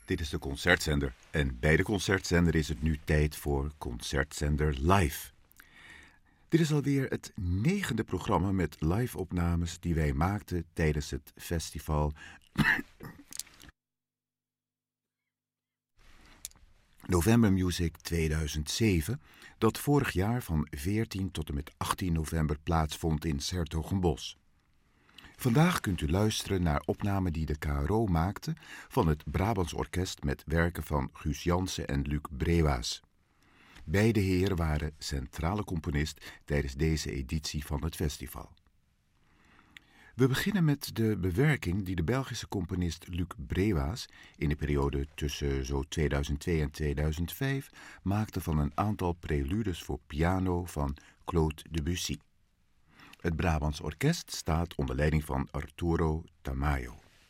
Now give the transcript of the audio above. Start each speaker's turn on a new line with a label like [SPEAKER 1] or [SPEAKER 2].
[SPEAKER 1] Dit is de Concertzender en bij de Concertzender is het nu tijd voor Concertzender Live. Dit is alweer het 9e programma met live-opnames die wij maakten tijdens het festival November Music 2007, dat vorig jaar van 14 tot en met 18 november plaatsvond in 's-Hertogenbosch. Vandaag kunt u luisteren naar opnamen die de KRO maakte van het Brabants Orkest met werken van Guus Jansen en Luc Brewaas. Beide heren waren centrale componist tijdens deze editie van het festival. We beginnen met de bewerking die de Belgische componist Luc Brewaas in de periode tussen zo 2002 en 2005 maakte van een aantal preludes voor piano van Claude Debussy. Het Brabants Orkest staat onder leiding van Arturo Tamayo.